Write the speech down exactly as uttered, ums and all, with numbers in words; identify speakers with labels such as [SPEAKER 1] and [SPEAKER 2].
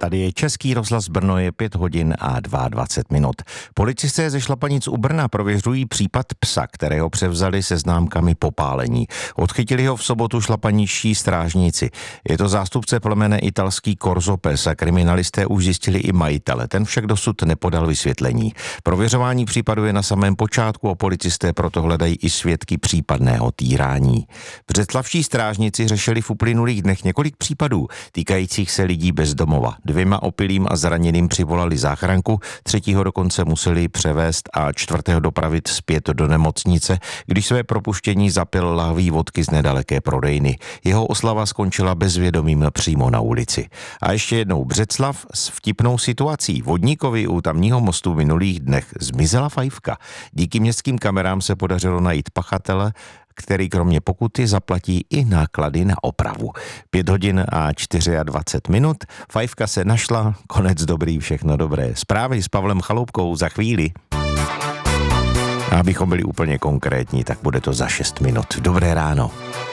[SPEAKER 1] Tady je Český rozhlas Brno, je pět hodin a dvacet dva minut. Policisté ze Šlapanic u Brna prověřují případ psa, kterého převzali se známkami popálení. Odchytili ho v sobotu šlapaničtí strážníci. Je to zástupce plemene italský Corso pes a kriminalisté už zjistili i majitele. Ten však dosud nepodal vysvětlení. Prověřování případu je na samém počátku a policisté proto hledají i svědky případného týrání. Břeclavští strážníci řešili v uplynulých dnech několik případů týkajících se lidí bez domova. Dvěma opilým a zraněným přivolali záchranku, třetího dokonce museli převést a čtvrtého dopravit zpět do nemocnice, když své propuštění zapil lahví vodky z nedaleké prodejny. Jeho oslava skončila bezvědomým přímo na ulici. A ještě jednou Břeclav s vtipnou situací. Vodníkovi u tamního mostu v minulých dnech zmizela fajfka. Díky městským kamerám se podařilo najít pachatele, který kromě pokuty zaplatí i náklady na opravu. Pět hodin a dvacet čtyři minut. Fajfka se našla, konec dobrý, všechno dobré. Zprávy s Pavlem Chaloupkou za chvíli. A abychom byli úplně konkrétní, tak bude to za šest minut. Dobré ráno.